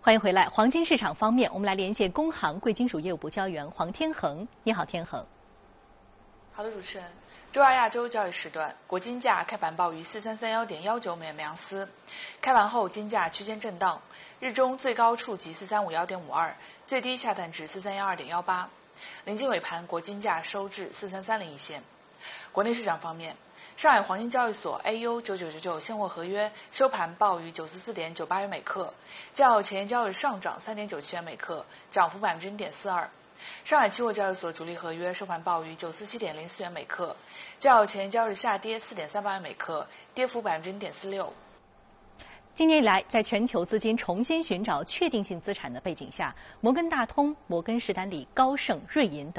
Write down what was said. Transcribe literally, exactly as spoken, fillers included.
欢迎回来。黄金市场方面，我们来连线工行贵金属业务部交易员黄天恒。你好，天恒。 好的，主持人。周二亚洲交易时段，国金价开盘报于四三三幺点幺九美元每盎司，开盘后金价区间震荡，日中最高触及四三五幺点五二，最低下探至四三幺二点幺八。临近尾盘，国金价收至四三三零一线。国内市场方面，上海黄金交易所 A U 九九九九现货合约收盘报于九四四点九八元每克，较前一交易上涨三点九七元每克，涨幅百分之零点四二。上海期货交易所主力合约收盘报于九四七点零四元每克，较前一交易下跌四点三八元每克，跌幅百分之零点四六。 今年以来，在全球资金重新寻找确定性资产的背景下，摩根大通、摩根士丹利、高盛、瑞银等